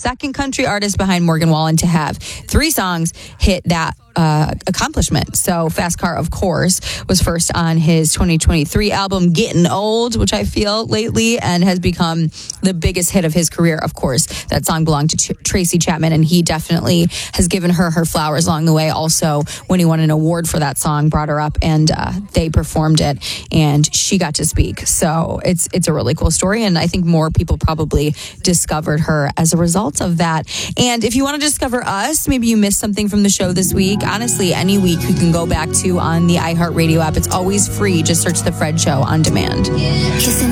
second country artist behind Morgan Wallen to have 3 songs hit that accomplishment. So Fast Car, of course, was first on his 2023 album Getting Old, which I feel lately, and has become the biggest hit of his career. Of course, that song belonged to Tracy Chapman, and he definitely has given her flowers along the way. Also, when he won an award for that song, brought her up and they performed it, and she got to speak. So it's a really cool story, and I think more people probably discovered her as a result of that. And if you want to discover us, maybe you missed something from the show this week, honestly, any week you can go back to on the iHeartRadio app. It's always free. Just search The Fred Show on demand.